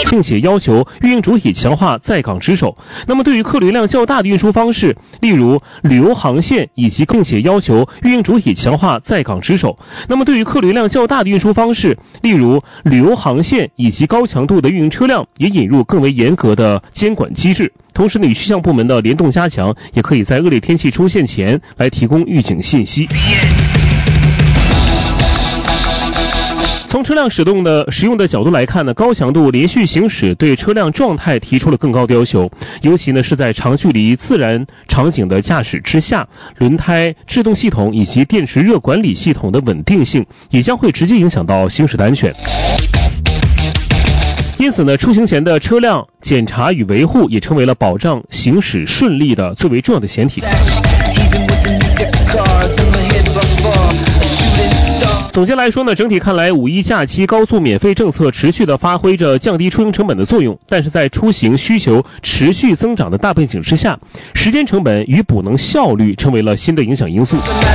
并且要求运营主体强化在港值守。那么对于客流量较大的运输方式，例如旅游航线以及并且要求运营主体强化在港值守。那么对于客流量较大的运输方式，例如旅游航线以及高强度的运营车辆，也引入更为严格的监管机制。同时呢，与气象部门的联动加强，也可以在恶劣天气出现前来提供预警信息。从车辆使用的角度来看呢，高强度连续行驶对车辆状态提出了更高的要求，尤其呢是在长距离自然场景的驾驶之下，轮胎、制动系统以及电池热管理系统的稳定性也将会直接影响到行驶的安全。因此呢，出行前的车辆检查与维护也成为了保障行驶顺利的最为重要的前提。总结来说呢，整体看来，五一假期高速免费政策持续的发挥着降低出行成本的作用，但是在出行需求持续增长的大背景之下，时间成本与补能效率成为了新的影响因素。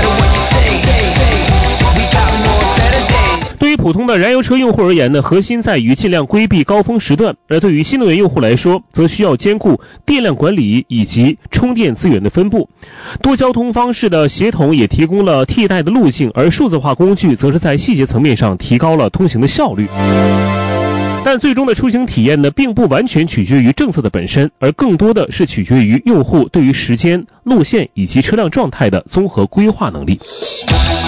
对于普通的燃油车用户而言呢，核心在于尽量规避高峰时段，而对于新能源用户来说，则需要兼顾电量管理以及充电资源的分布。多交通方式的协同也提供了替代的路径，而数字化工具则是在细节层面上提高了通行的效率。但最终的出行体验呢，并不完全取决于政策的本身，而更多的是取决于用户对于时间、路线以及车辆状态的综合规划能力。